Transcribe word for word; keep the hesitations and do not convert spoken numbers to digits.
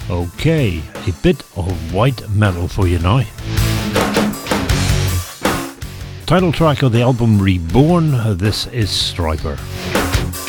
Okay, a bit of white metal for you now. Title track of the album Reborn, this is Striper.